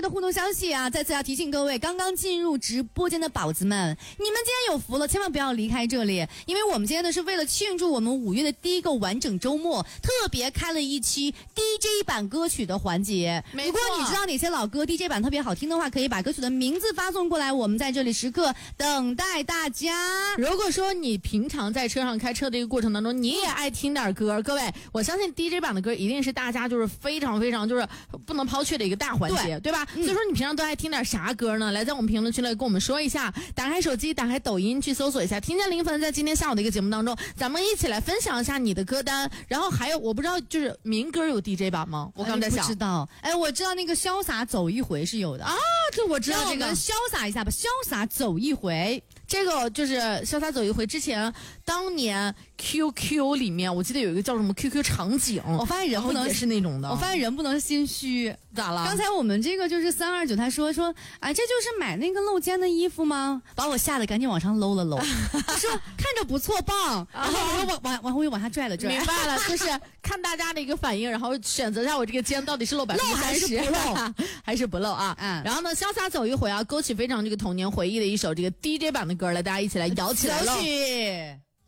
互动消息啊！再次要提醒各位，刚刚进入直播间的宝子们，你们今天有福了，千万不要离开这里，因为我们今天呢是为了庆祝我们5月的第一个完整周末，特别开了一期 DJ 版歌曲的环节。如果你知道哪些老歌 DJ 版特别好听的话，可以把歌曲的名字发送过来，我们在这里时刻等待大家。 如果说你平常在车上开车的一个过程当中，你也爱听点歌，各位，我相信 DJ 版的歌一定是大家就是非常非常就是不能抛却的一个大环节，对吧？所以说你平常都爱听点啥歌呢？来在我们评论区来跟我们说一下，打开手机，打开抖音去搜索一下听见零粉，在今天下午的一个节目当中，咱们一起来分享一下你的歌单。然后还有我不知道就是民歌有 DJ 版吗？我刚才想不知道，我知道那个潇洒走一回是有的啊，这我知道，这个潇洒一下吧，潇洒走一回。 这个就是潇洒走一回，之前当年 QQ 里面我记得有一个叫什么 QQ 场景， 我发现人不能也是那种的， 我发现人不能心虚。 咋了？ 刚才我们这个就是329，他说这就是买那个露肩的衣服吗？把我吓得赶紧往上搂了搂，说看着不错棒，然后我又往下拽了拽。 明白了，就是看大家的一个反应，然后选择一下我这个肩到底是露30% 还是不露， 还是不露啊？然后呢，潇洒走一回啊，勾起非常这个童年回忆的一首这个 DJ 版的歌来，大家一起来摇起来喽！